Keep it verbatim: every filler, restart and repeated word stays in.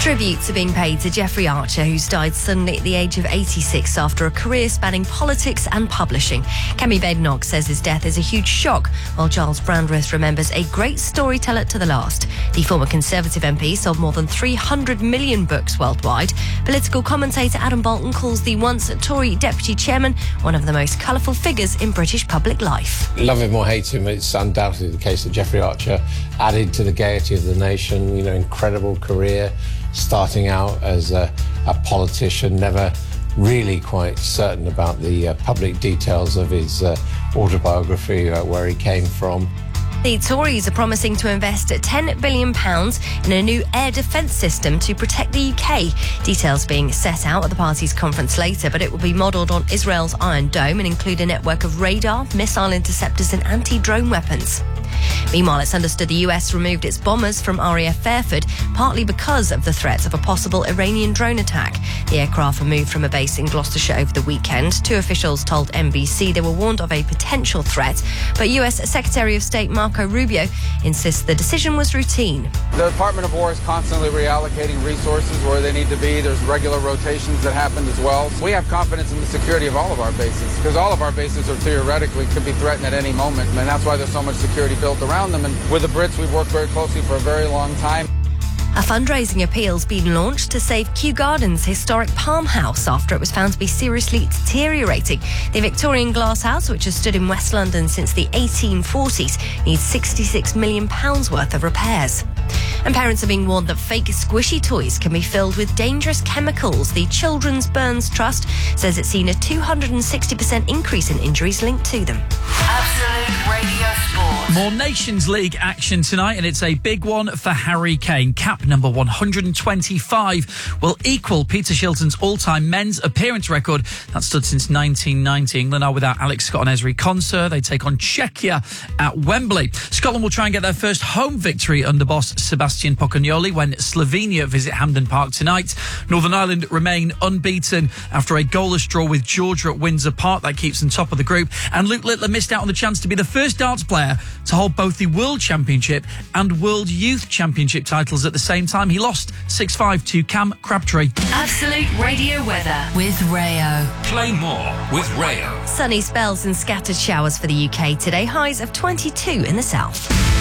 Tributes are being paid to Jeffrey Archer, who's died suddenly at the age of eighty-six after a career spanning politics and publishing. Kemi Badenoch says his death is a huge shock, while Giles Brandreth remembers a great storyteller to the last. The former Conservative M P sold more than three hundred million books worldwide. Political commentator Adam Bolton calls the once Tory deputy chairman one of the most colourful figures in British public life. Love him or hate him, it's undoubtedly the case that Jeffrey Archer added to the gaiety of the nation. You know, incredible career, starting out as a, a politician, never really quite certain about the uh, public details of his uh, autobiography, uh, where he came from. The Tories are promising to invest ten billion pounds in a new air defence system to protect the U K. Details being set out at the party's conference later, but it will be modelled on Israel's Iron Dome and include a network of radar, missile interceptors and anti-drone weapons. Meanwhile, it's understood the U S removed its bombers from R A F Fairford, partly because of the threat of a possible Iranian drone attack. The aircraft were moved from a base in Gloucestershire over the weekend. Two officials told N B C they were warned of a potential threat, but U S Secretary of State Marco Rubio insists the decision was routine. The Department of War is constantly reallocating resources where they need to be. There's regular rotations that happen as well. We have confidence in the security of all of our bases, because all of our bases are theoretically could be threatened at any moment, and that's why there's so much security built around them. And with the Brits, we've worked very closely for a very long time. A fundraising appeal's been launched to save Kew Gardens' historic palm house after it was found to be seriously deteriorating. The Victorian glass house, which has stood in West London since the eighteen forties, needs sixty-six million pounds worth of repairs. And parents are being warned that fake squishy toys can be filled with dangerous chemicals. The Children's Burns Trust says it's seen a two hundred sixty percent increase in injuries linked to them. Absolute Radio Sport. More Nations League action tonight, and it's a big one for Harry Kane. Cap number one hundred twenty-five will equal Peter Shilton's all-time men's appearance record. That stood since nineteen ninety. England are without Alex Scott and Ezri Konsa. They take on Czechia at Wembley. Scotland will try and get their first home victory under boss Sebastian Pocagnoli when Slovenia visit Hampden Park tonight. Northern Ireland remain unbeaten after a goalless draw with Georgia at Windsor Park. That keeps them top of the group. And Luke Littler missed out on the chance to be the first darts player to hold both the World Championship and World Youth Championship titles at the same time. He lost six five to Cam Crabtree. Absolute Radio weather with Rayo. Play more with Rayo. Sunny spells and scattered showers for the U K today. Highs of twenty-two in the south.